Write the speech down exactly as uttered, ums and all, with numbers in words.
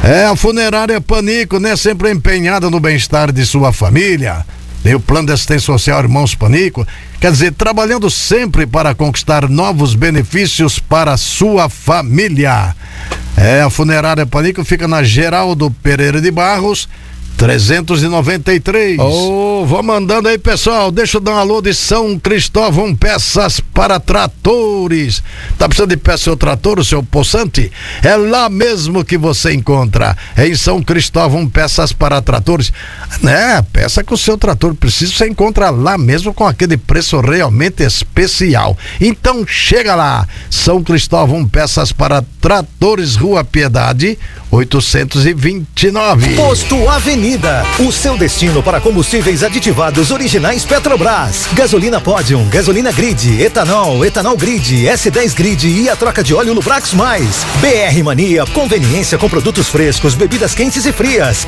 É, a Funerária Panico, né? Sempre empenhada no bem-estar de sua família. Tem o Plano de Assistência Social Irmãos Panico, quer dizer, trabalhando sempre para conquistar novos benefícios para a sua família. É, a Funerária Panico fica na Geraldo Pereira de Barros, trezentos e noventa e três. Oh, vou mandando aí, pessoal. Deixa eu dar um alô de São Cristóvão Peças para Tratores. Tá precisando de peça seu trator, o seu poçante? É lá mesmo que você encontra. É em São Cristóvão Peças para Tratores. Né? Peça que o seu trator precisa, você encontra lá mesmo com aquele preço realmente especial. Então chega lá. São Cristóvão Peças para Tratores, Rua Piedade, oitocentos e vinte e nove. Posto Avenida, o seu destino para combustíveis aditivados originais Petrobras. Gasolina Podium, gasolina Grid, etanol, etanol Grid, S dez Grid e a troca de óleo Lubrax Mais. B R Mania, conveniência com produtos frescos, bebidas quentes e frias.